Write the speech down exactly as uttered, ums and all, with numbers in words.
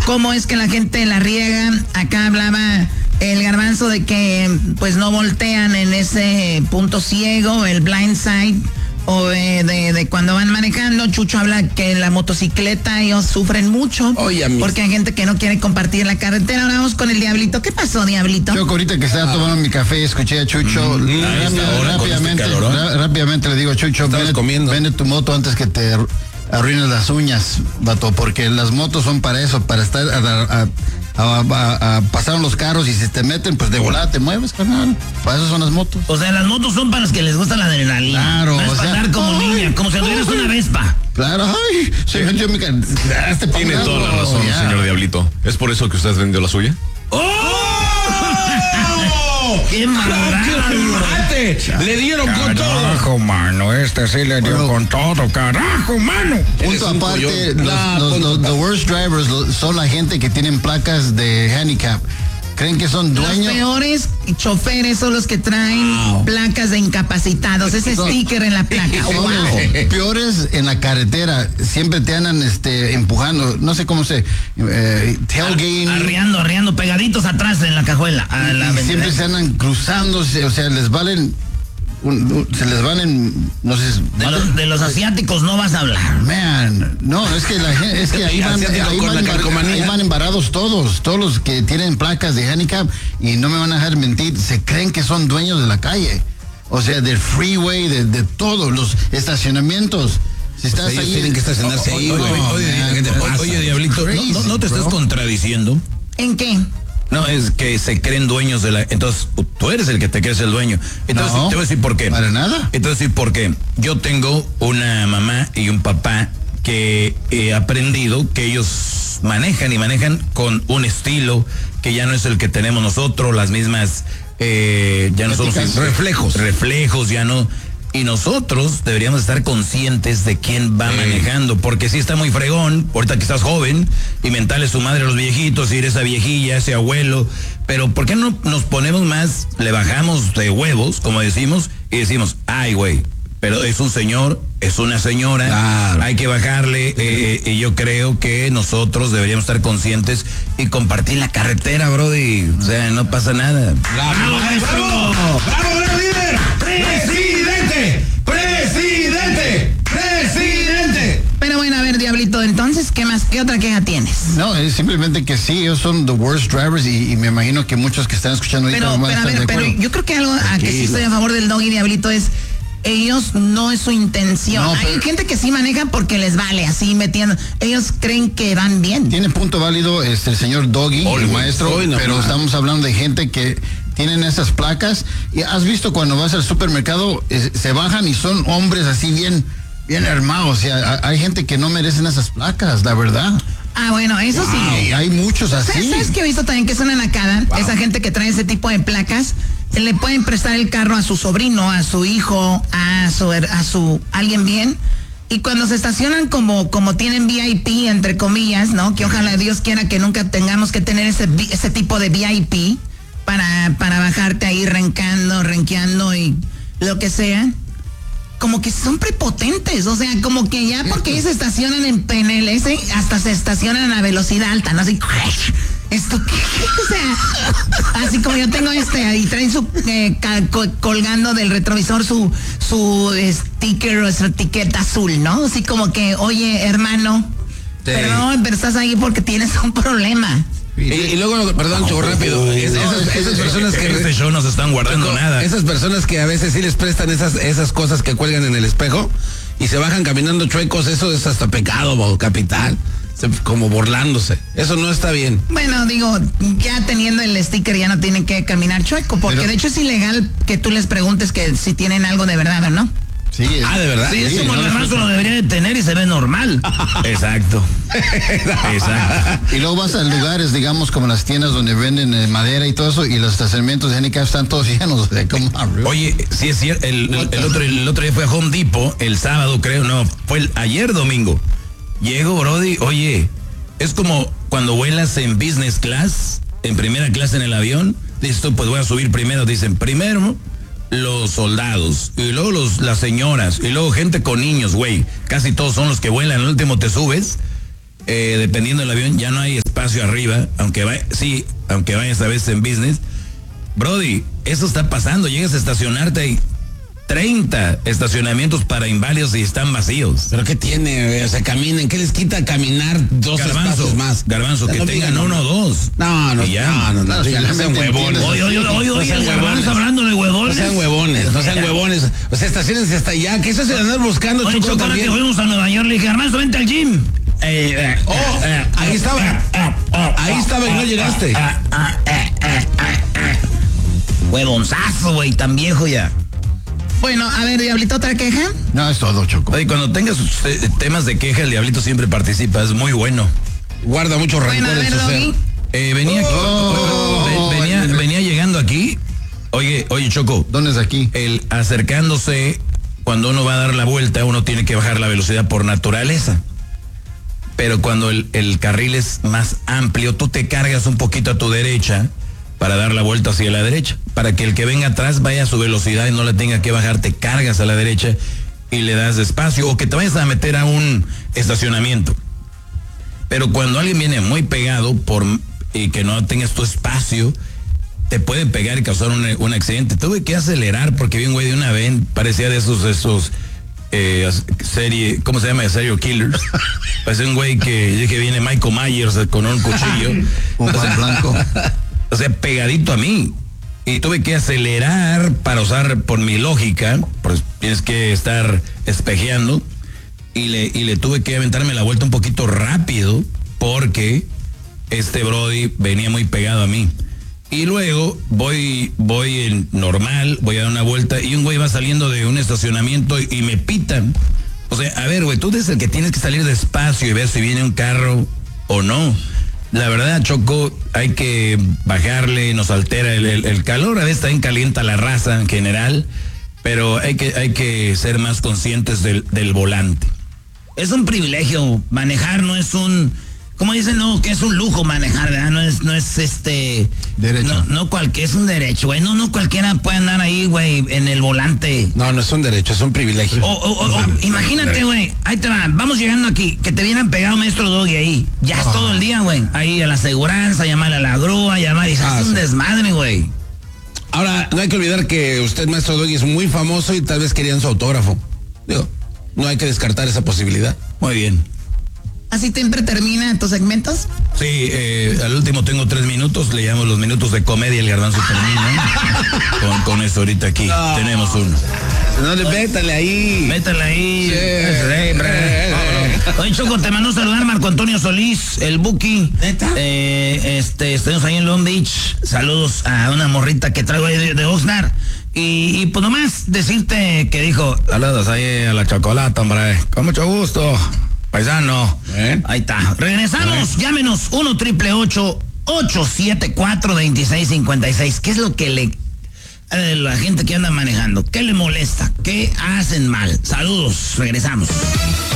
cómo es que la gente la riega. Acá hablaba el Garbanzo de que pues no voltean en ese punto ciego, el blind side, o de, de, de cuando van manejando. Chucho habla que en la motocicleta ellos sufren mucho. Oye, porque hay gente que no quiere compartir la carretera. Ahora vamos con el Diablito. ¿Qué pasó, Diablito? Yo ahorita que estaba tomando mi café, escuché a Chucho. Mm, rápida, rápidamente, este calor, ¿eh? rápidamente le digo, Chucho, vende, vende tu moto antes que te arruines las uñas, vato, porque las motos son para eso, para estar a, a, a, a, a pasar los carros, y si te meten, pues de volada te mueves, carnal. Para eso son las motos. O sea, las motos son para los que les gusta la adrenalina. Claro, no es o para sea, andar como ay, niña, como si anduvieras una Vespa. Claro, ay, señor, yo me este Tiene toda la razón, ya. Señor Diablito. ¿Es por eso que usted vendió la suya? ¡Oh! ¡Qué maldate! Le dieron con todo. Carajo, mano, este sí le dio bueno, con todo, carajo, mano. Punto aparte, los, nah, los, los, the worst drivers son la gente que tienen placas de handicap. ¿Creen que son dueños? Los peores choferes son los que traen wow. placas de incapacitados, ese son, sticker en la placa. Son wow. los peores en la carretera, siempre te andan este, empujando, no sé cómo se... Eh, tailgating. Arreando, arreando, pegaditos atrás en la cajuela. A la siempre se andan cruzándose, o sea, les valen... Un, un, se les van en, no sé, de, ¿vale? los, de los asiáticos no vas a hablar. Man, no, es que la gente, es que ahí van, ahí van, embar, ahí van embarados todos, todos los que tienen placas de handicap, y no me van a dejar mentir, se creen que son dueños de la calle, o sea, del freeway, de, de todos los estacionamientos. Si estás pues ahí, tienen que estacionarse ahí. Oye, oye, oye, oye, oye, Diablito, crazy, no, no te estés contradiciendo. ¿En qué? No, es que se creen dueños de la... Entonces, tú eres el que te crees el dueño. Entonces, no, te voy a decir por qué. Para nada. Entonces, por qué. Yo tengo una mamá y un papá que he aprendido que ellos manejan y manejan con un estilo que ya no es el que tenemos nosotros, las mismas... Eh, ya no son reflejos. Reflejos, ya no... Y nosotros deberíamos estar conscientes de quién va sí. manejando, porque sí está muy fregón, ahorita que estás joven, y mentales su madre a los viejitos, y eres esa viejilla, ese abuelo, pero ¿por qué no nos ponemos más, le bajamos de huevos, como decimos, y decimos, ay güey, pero es un señor, es una señora, claro. hay que bajarle, eh, y yo creo que nosotros deberíamos estar conscientes y compartir la carretera, brody, o sea, no pasa nada. ¡Bravo, maestro! ¡Bravo, bravo, líder! ¡Presidente! ¡Presidente! ¡Presidente! Pero bueno, a ver, Diablito, entonces, ¿qué más? ¿Qué otra queja tienes? No, es simplemente que sí, ellos son the worst drivers, y, y me imagino que muchos que están escuchando ahorita pero, van pero, a a estar ver, de acuerdo. Pero yo creo que algo a que sí estoy a favor del Doggy, Diablito, es... Ellos no es su intención. No, hay gente que sí maneja porque les vale, así metiendo. Ellos creen que van bien. Tiene punto válido este el señor Doggy, oh, el maestro, oh, no, pero no. estamos hablando de gente que tienen esas placas. Y has visto cuando vas al supermercado, eh, se bajan y son hombres así bien, bien armados. O sea, hay gente que no merecen esas placas, la verdad. Ah, bueno, eso wow. sí. Hay muchos así. ¿Sabes, ¿Sabes que he visto también que es una nacada? Wow. Esa gente que trae ese tipo de placas, le pueden prestar el carro a su sobrino, a su hijo, a su, a su alguien bien, y cuando se estacionan como, como tienen V I P, entre comillas, ¿no? Que ojalá Dios quiera que nunca tengamos que tener ese, ese tipo de V I P para, para bajarte ahí rencando, renqueando y lo que sea. Como que son prepotentes, o sea, como que ya porque ellos se estacionan en, en el S, hasta se estacionan a velocidad alta, ¿no? Así, esto qué, o sea, así como yo tengo este, y traen su, eh, cal, colgando del retrovisor su, su sticker o su etiqueta azul, ¿no? Así como que, oye, hermano, sí. perdón, pero estás ahí porque tienes un problema. Y, y luego, perdón, oh, rápido, oh, es, esas, esas, esas personas que... Este show no se están guardando nada. Esas personas que a veces sí les prestan esas, esas cosas que cuelgan en el espejo y se bajan caminando chuecos, eso es hasta pecado, capital. Como burlándose. Eso no está bien. Bueno, digo, ya teniendo el sticker ya no tienen que caminar chueco, porque pero, de hecho es ilegal que tú les preguntes que si tienen algo de verdad o no. Sí, es, ah, ¿de verdad? Sí, eso sí, como el hermano lo debería de tener y se ve normal. Exacto. Exacto. Y luego vas a lugares, digamos, como las tiendas donde venden eh, madera y todo eso, y los estacionamientos de handicap están todos llenos. De como, oye, sí es cierto, el, el, el, otro, el otro día fue a Home Depot, el sábado creo, no, fue el, ayer domingo. Llego, brody, oye, es como cuando vuelas en business class, en primera clase en el avión, dices tú, pues voy a subir primero, dicen, primero los soldados, y luego los, las señoras, y luego gente con niños, güey, casi todos son los que vuelan, al último te subes, eh, dependiendo del avión, ya no hay espacio arriba, aunque vaya, sí, aunque vayas a veces en business. Brody, eso está pasando, llegas a estacionarte y treinta estacionamientos para inválidos y están vacíos. ¿Pero qué tiene? O sea, caminen. ¿Qué les quita caminar dos Garbanzo, espacios más? Garbanzo, que no tengan digan, uno o dos. No, no, ya. no, no, no, no, no, no sean huevones. Oye, oye, oye, oye, el Garbanzo hablando de No huevones. sean huevones, no sean huevones. O sea, estaciones hasta allá. ¿Qué eso se andar buscando, Oye, Choco, Choco, ahora que también? fuimos a Nueva York, le dije, Garbanzo, vente al gym. Eh, eh, oh, eh, ahí estaba. Ahí estaba y no llegaste. Huevonzazo, güey, tan viejo ya. Bueno, a ver, Diablito, ¿otra queja? No, es todo, Choco. Oye, cuando tengas eh, temas de queja, el Diablito siempre participa, es muy bueno. Guarda mucho Bueno, rencor a en ver, su ser. Doggy. Eh, venía, Oh, ven- venía, oh, venía llegando aquí. Oye, oye, Choco. ¿Dónde es aquí? El acercándose, cuando uno va a dar la vuelta, uno tiene que bajar la velocidad por naturaleza. Pero cuando el, el carril es más amplio, tú te cargas un poquito a tu derecha para dar la vuelta hacia la derecha. Para que el que venga atrás vaya a su velocidad y no le tenga que bajar, te cargas a la derecha y le das despacio. O que te vayas a meter a un estacionamiento. Pero cuando alguien viene muy pegado por y que no tengas tu espacio, te puede pegar y causar un, un accidente. Tuve que acelerar porque vi un güey de una vez, parecía de esos, esos eh, serie, ¿cómo se llama? Serial killers. Parece un güey que dije viene Michael Myers con un cuchillo. Un pan blanco. O sea, pegadito a mí. Y tuve que acelerar para usar, por mi lógica, pues tienes que estar espejeando. Y le, y le tuve que aventarme la vuelta un poquito rápido porque este Brody venía muy pegado a mí. Y luego voy, voy en normal, voy a dar una vuelta y un güey va saliendo de un estacionamiento y, y me pitan. O sea, a ver, güey, tú eres el que tienes que salir despacio y ver si viene un carro o no. La verdad, Choco, hay que bajarle, nos altera el, el, el calor, a veces también calienta la raza en general, pero hay que, hay que ser más conscientes del, del volante. Es un privilegio manejar, no es un, como dicen, no, que es un lujo manejar, ¿verdad? No es, no es este... Derecho. No, no cualquier, es un derecho, güey. No, no cualquiera puede andar ahí, güey, en el volante. No, no es un derecho, es un privilegio. O, o, o, o, imagínate, güey, ahí te va, vamos llegando aquí, que te vienen pegado maestro Doggy ahí. Ya es todo el día, güey. Ahí a la aseguranza, llamar a la grúa, llamar y se Ah, hace un sí. desmadre, güey. Ahora, no hay que olvidar que usted, maestro Doggy, es muy famoso y tal vez querían su autógrafo. Digo, no hay que descartar esa posibilidad. Muy bien. ¿Así siempre termina tus segmentos? Sí, eh, al último tengo tres minutos, le llamo los minutos de comedia, el Garbanzo termina. Con, con eso ahorita aquí no. Tenemos uno. No le métale ahí. Métale ahí. Sí. Sí, hombre. Oye, Choco, te mandó saludar Marco Antonio Solís, el Buki. ¿Neta? Eh, este, estamos ahí en Long Beach. Saludos a una morrita que traigo ahí de, de Oxnard. Y, y pues nomás decirte que dijo, saludos ahí a la chocolata, hombre. Con mucho gusto. Paisano. ¿Eh? Ahí está. Regresamos. ¿Eh? Llámenos uno triple ocho ocho siete cuatro dos seis cinco seis. ¿Qué es lo que le eh, la gente que anda manejando? ¿Qué le molesta? ¿Qué hacen mal? Saludos. Regresamos.